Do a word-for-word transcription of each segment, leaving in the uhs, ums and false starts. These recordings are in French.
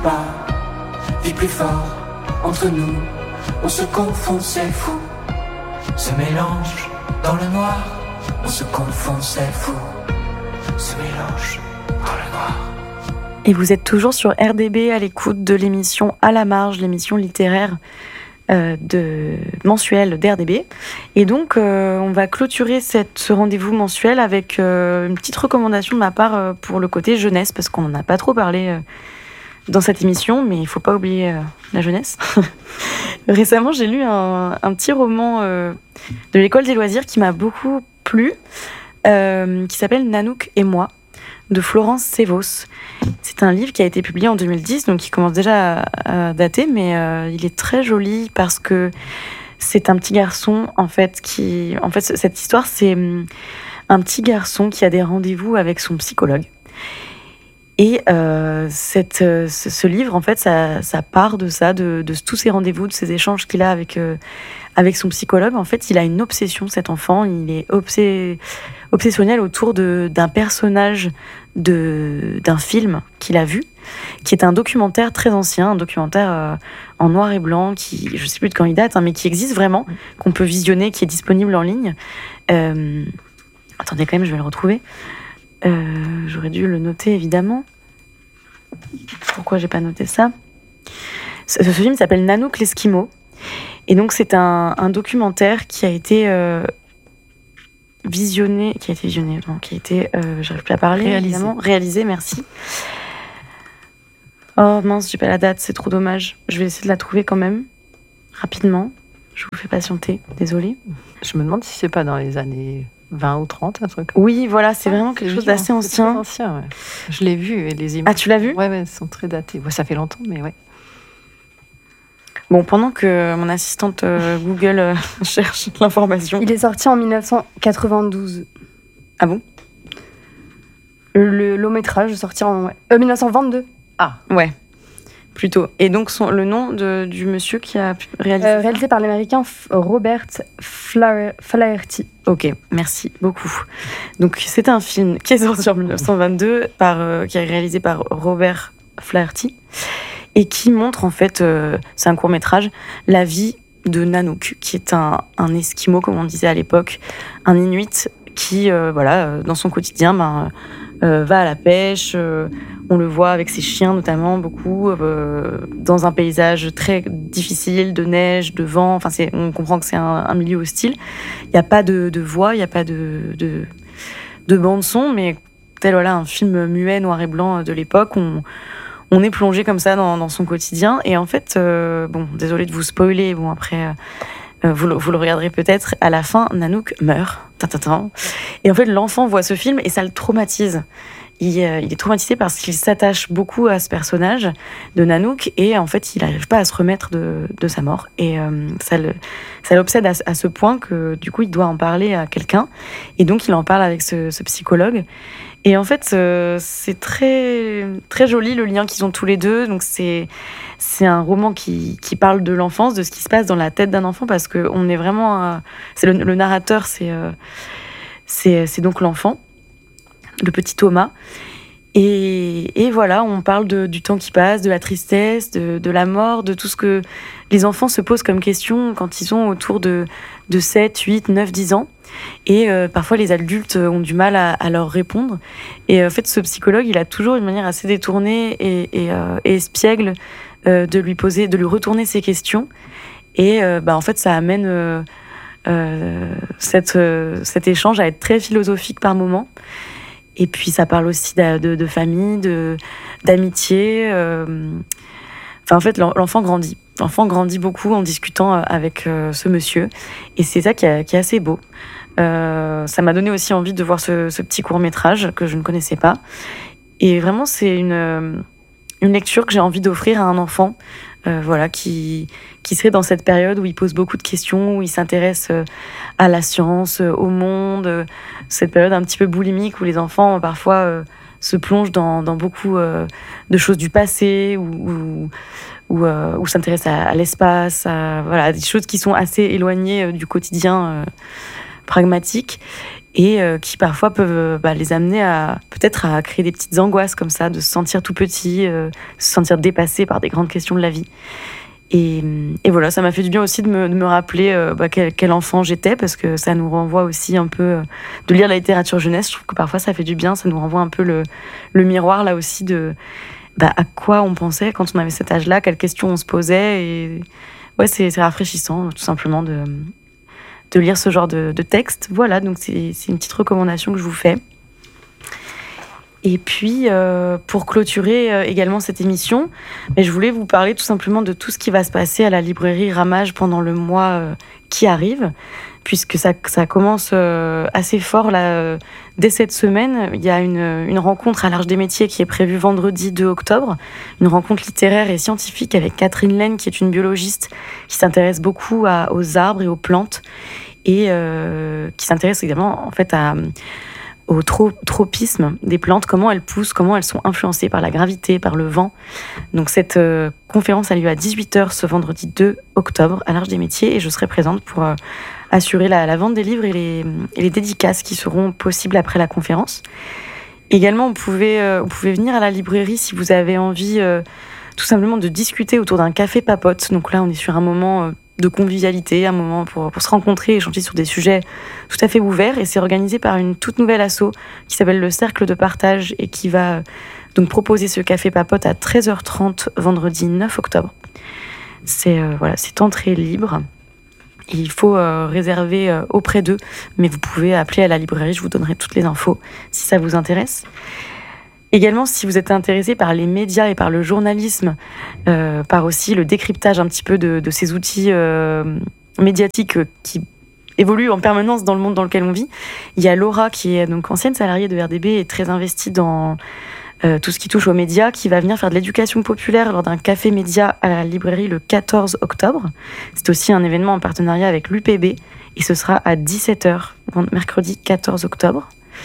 Pas, vie plus fort, entre nous, on se confond, c'est fou. Se mélange dans le noir, on se confond, c'est fou. Se mélange dans le noir. Et vous êtes toujours sur R D B à l'écoute de l'émission À la marge, l'émission littéraire euh, de, mensuelle d'R D B. Et donc, euh, on va clôturer cette, ce rendez-vous mensuel avec euh, une petite recommandation de ma part euh, pour le côté jeunesse, parce qu'on n'en a pas trop parlé euh, dans cette émission, mais il ne faut pas oublier euh, la jeunesse. Récemment, j'ai lu un, un petit roman euh, de l'école des loisirs qui m'a beaucoup plu, euh, qui s'appelle Nanook et moi, de Florence Sévos. C'est un livre qui a été publié en deux mille dix, donc qui commence déjà à, à dater, mais euh, il est très joli parce que c'est un petit garçon, en fait, qui... En fait, cette histoire, c'est un petit garçon qui a des rendez-vous avec son psychologue. Et euh, cette, ce, ce livre, en fait, ça, ça part de ça, de, de tous ces rendez-vous, de ces échanges qu'il a avec, euh, avec son psychologue. En fait, il a une obsession, cet enfant. Il est obsé... obsessionnel autour de, d'un personnage de, d'un film qu'il a vu, qui est un documentaire très ancien, un documentaire euh, en noir et blanc, qui, je ne sais plus de quand il date, hein, mais qui existe vraiment, qu'on peut visionner, qui est disponible en ligne. Euh, attendez quand même, je vais le retrouver. Euh, j'aurais dû le noter, évidemment. Pourquoi j'ai pas noté ça ? Ce, ce film s'appelle Nanook l'Esquimau. Et donc, c'est un, un documentaire qui a été... Euh, visionné, qui a été visionné, donc qui a été, euh, j'arrive plus à parler, réalisé. Évidemment, réalisé, merci. Oh mince, j'ai pas la date, c'est trop dommage. Je vais essayer de la trouver quand même, rapidement. Je vous fais patienter, désolée. Je me demande si c'est pas dans les années vingt ou trente, un truc. Oui, voilà, c'est vraiment quelque oui, chose d'assez ancien. Très ancien, ouais. Je l'ai vu, et les images. Ah, tu l'as vu ? Ouais, ouais, elles sont très datées. Ouais, ça fait longtemps, mais ouais. Bon, pendant que mon assistante euh, Google euh, cherche l'information. Il est sorti en dix-neuf cent quatre-vingt-douze. Ah bon ? Le long métrage est sorti en ouais. euh, dix-neuf cent vingt-deux. Ah, ouais, plutôt. Et donc, son, le nom de, du monsieur qui a réalisé euh, Réalisé par l'américain Robert Flaherty. Ok, merci beaucoup. Donc, c'est un film qui est sorti en dix-neuf cent vingt-deux, par, euh, qui est réalisé par Robert Flaherty, et qui montre, en fait, euh, c'est un court-métrage, la vie de Nanook, qui est un, un Esquimau, comme on disait à l'époque, un Inuit qui, euh, voilà, euh, dans son quotidien, ben, euh, va à la pêche, euh, on le voit avec ses chiens notamment, beaucoup, euh, dans un paysage très difficile, de neige, de vent, enfin, c'est, on comprend que c'est un, un milieu hostile. Il n'y a pas de, de voix, il n'y a pas de, de, de bande-son, mais tel, voilà, un film muet, noir et blanc de l'époque, on... On est plongé comme ça dans, dans son quotidien. Et en fait, euh, bon, désolée de vous spoiler, bon, après, euh, vous, le, vous le regarderez peut-être, à la fin, Nanook meurt. Tintintin. Et en fait, l'enfant voit ce film et ça le traumatise. Il, euh, il est traumatisé parce qu'il s'attache beaucoup à ce personnage de Nanook et en fait, il n'arrive pas à se remettre de, de sa mort. Et euh, ça, le, ça l'obsède à, à ce point que du coup, il doit en parler à quelqu'un. Et donc, il en parle avec ce, ce psychologue. Et en fait, euh, c'est très, très joli le lien qu'ils ont tous les deux. Donc, c'est, c'est un roman qui, qui parle de l'enfance, de ce qui se passe dans la tête d'un enfant, parce qu'on est vraiment... Euh, c'est le, le narrateur, c'est, euh, c'est, c'est donc l'enfant, le petit Thomas. Et, et voilà, on parle de, du temps qui passe, de la tristesse, de, de la mort, de tout ce que les enfants se posent comme question quand ils sont autour de, de sept, huit, neuf, dix ans. Et euh, parfois, les adultes ont du mal à, à leur répondre. Et en fait, ce psychologue, il a toujours une manière assez détournée et, et, euh, et espiègle euh, de lui poser, de lui retourner ses questions. Et euh, bah, en fait, ça amène euh, euh, cette, euh, cet échange à être très philosophique par moments. Et puis, ça parle aussi de, de, de famille, de, d'amitié. Euh... Enfin, en fait, l'enfant grandit. L'enfant grandit beaucoup en discutant avec euh, ce monsieur. Et c'est ça qui est, qui est assez beau. Euh, ça m'a donné aussi envie de voir ce, ce petit court-métrage que je ne connaissais pas. Et vraiment, c'est une, une lecture que j'ai envie d'offrir à un enfant euh, voilà, qui, qui serait dans cette période où il pose beaucoup de questions, où il s'intéresse à la science, au monde. Cette période un petit peu boulimique où les enfants, parfois, euh, se plongent dans, dans beaucoup euh, de choses du passé, ou... ou ou euh, où s'intéresse à, à l'espace, à, voilà, à des choses qui sont assez éloignées euh, du quotidien euh, pragmatique. et euh, qui parfois peuvent bah, les amener à peut-être à créer des petites angoisses comme ça, de se sentir tout petit, euh, se sentir dépassé par des grandes questions de la vie. Et, et voilà, ça m'a fait du bien aussi de me, de me rappeler euh, bah, quel, quel enfant j'étais, parce que ça nous renvoie aussi un peu euh, de lire la littérature jeunesse. Je trouve que parfois ça fait du bien, ça nous renvoie un peu le, le miroir là aussi de bah, à quoi on pensait quand on avait cet âge-là, quelles questions on se posait. Et ouais, c'est, c'est rafraîchissant tout simplement de, de lire ce genre de, de texte. Voilà, donc c'est, c'est une petite recommandation que je vous fais. Et puis, euh, pour clôturer euh, également cette émission, mais je voulais vous parler tout simplement de tout ce qui va se passer à la librairie Ramage pendant le mois euh, qui arrive, puisque ça, ça commence euh, assez fort là, euh, dès cette semaine. Il y a une, une rencontre à l'Arche des Métiers qui est prévue vendredi deux octobre, une rencontre littéraire et scientifique avec Catherine Laine, qui est une biologiste qui s'intéresse beaucoup à, aux arbres et aux plantes, et euh, qui s'intéresse également en fait à... au tro- tropisme des plantes, comment elles poussent, comment elles sont influencées par la gravité, par le vent. Donc cette euh, conférence a lieu à dix-huit heures ce vendredi deux octobre à l'Arche des Métiers, et je serai présente pour euh, assurer la, la vente des livres et les, et les dédicaces qui seront possibles après la conférence. Également, vous pouvez, euh, vous pouvez venir à la librairie si vous avez envie euh, tout simplement de discuter autour d'un café papote. Donc là, on est sur un moment... Euh, de convivialité, un moment pour, pour se rencontrer et échanger sur des sujets tout à fait ouverts. Et c'est organisé par une toute nouvelle asso qui s'appelle le Cercle de Partage et qui va donc proposer ce café papote à treize heures trente vendredi neuf octobre. C'est, euh, voilà, c'est entrée libre. Et il faut euh, réserver euh, auprès d'eux, mais vous pouvez appeler à la librairie, je vous donnerai toutes les infos si ça vous intéresse. Également, si vous êtes intéressé par les médias et par le journalisme, euh, par aussi le décryptage un petit peu de, de ces outils euh, médiatiques qui évoluent en permanence dans le monde dans lequel on vit, il y a Laura, qui est donc ancienne salariée de R D B et très investie dans euh, tout ce qui touche aux médias, qui va venir faire de l'éducation populaire lors d'un café média à la librairie le quatorze octobre. C'est aussi un événement en partenariat avec l'U P B et ce sera à dix-sept heures, mercredi quatorze octobre.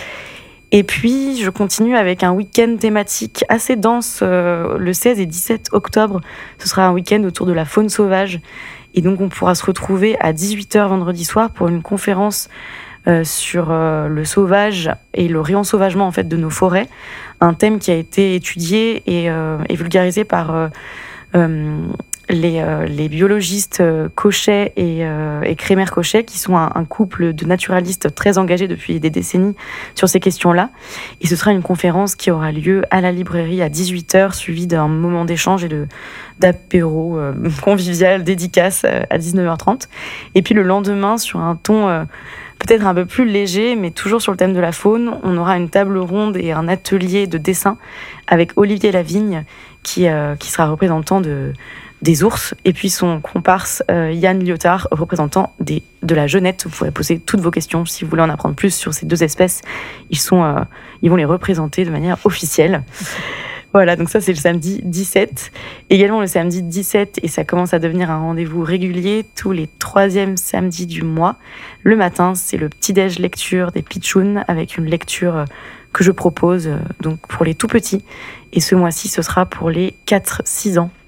Et puis, je continue avec un week-end thématique assez dense euh, le seize et dix-sept octobre. Ce sera un week-end autour de la faune sauvage. Et donc, on pourra se retrouver à dix-huit heures vendredi soir pour une conférence euh, sur euh, le sauvage et le réensauvagement en fait, de nos forêts. Un thème qui a été étudié et, euh, et vulgarisé par... Euh, euh, Les, euh, les biologistes euh, Cochet et, euh, et Crémer-Cochet, qui sont un, un couple de naturalistes très engagés depuis des décennies sur ces questions-là. Et ce sera une conférence qui aura lieu à la librairie à dix-huit heures, suivie d'un moment d'échange et de, d'apéro euh, convivial, dédicace euh, à dix-neuf heures trente. Et puis le lendemain, sur un ton euh, peut-être un peu plus léger, mais toujours sur le thème de la faune, on aura une table ronde et un atelier de dessin avec Olivier Lavigne, qui, euh, qui sera représentant de... des ours, et puis son comparse euh, Yann Lyotard, représentant des, de la jeunette. Vous pourrez poser toutes vos questions si vous voulez en apprendre plus sur ces deux espèces. Ils, sont, euh, ils vont les représenter de manière officielle. Voilà, donc ça c'est le samedi dix-sept. Également le samedi dix-sept, et ça commence à devenir un rendez-vous régulier, tous les troisièmes samedis du mois. Le matin, c'est le petit-déj lecture des pitchouns, avec une lecture que je propose donc pour les tout-petits. Et ce mois-ci, ce sera pour les quatre six ans.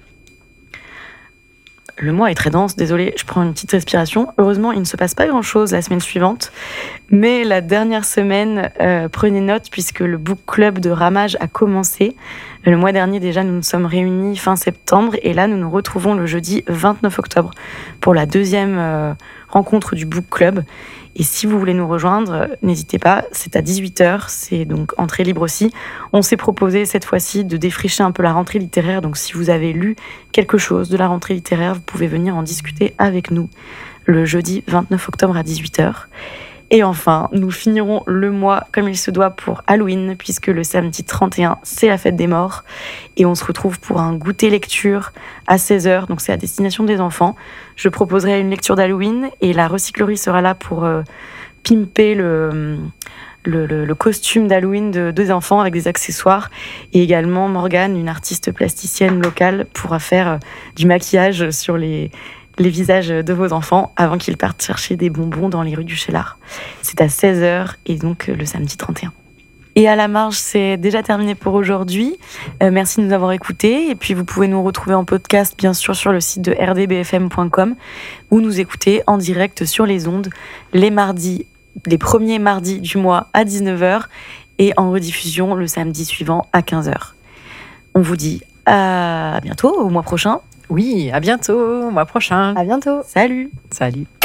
Le mois est très dense, désolée, je prends une petite respiration. Heureusement, il ne se passe pas grand-chose la semaine suivante. Mais la dernière semaine, euh, prenez note, puisque le book club de Ramage a commencé. Le mois dernier, déjà, nous nous sommes réunis fin septembre. Et là, nous nous retrouvons le jeudi vingt-neuf octobre pour la deuxième euh, rencontre du book club. Et si vous voulez nous rejoindre, n'hésitez pas, c'est à dix-huit heures, c'est donc entrée libre aussi. On s'est proposé cette fois-ci de défricher un peu la rentrée littéraire, donc si vous avez lu quelque chose de la rentrée littéraire, vous pouvez venir en discuter avec nous le jeudi vingt-neuf octobre à dix-huit heures. Et enfin, nous finirons le mois comme il se doit pour Halloween, puisque le samedi trente et un, c'est la fête des morts. Et on se retrouve pour un goûter lecture à seize heures, donc c'est à destination des enfants. Je proposerai une lecture d'Halloween et la recyclerie sera là pour euh, pimper le, le, le, le costume d'Halloween de deux enfants avec des accessoires. Et également Morgane, une artiste plasticienne locale, pourra faire euh, du maquillage sur les... les visages de vos enfants avant qu'ils partent chercher des bonbons dans les rues du Cheylard. C'est à seize heures et donc le samedi trente et un. Et à la marge, c'est déjà terminé pour aujourd'hui. Euh, merci de nous avoir écoutés. Et puis vous pouvez nous retrouver en podcast, bien sûr, sur le site de r d b f m point com ou nous écouter en direct sur les ondes les mardis les premiers mardis du mois à dix-neuf heures et en rediffusion le samedi suivant à quinze heures. On vous dit à bientôt, au mois prochain. Oui, à bientôt, au mois prochain. À bientôt. Salut! Salut.